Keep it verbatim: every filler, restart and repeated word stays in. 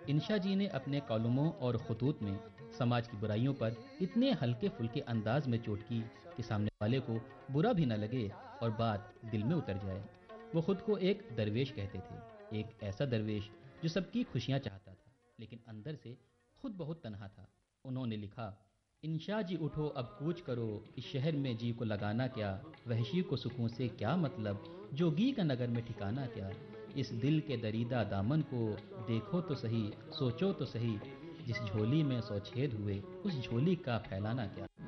इंशा जी ने अपने कॉलमों और खतूत में समाज की बुराइयों पर इतने हल्के फुल्के अंदाज में चोट की कि सामने वाले को बुरा भी न लगे और बात दिल में उतर जाए। वो खुद को एक दरवेश कहते थे, एक ऐसा दरवेश जो सबकी खुशियां चाहता था लेकिन अंदर से खुद बहुत तन्हा था। उन्होंने लिखा, इंशा जी उठो अब कूच करो, इस शहर में जी को लगाना क्या, वहशी को सुकून से क्या मतलब, जोगी का नगर में ठिकाना क्या, इस दिल के दरीदा दामन को देखो तो सही, सोचो तो सही, जिस झोली में सौ छेद हुए उस झोली का फैलाना क्या।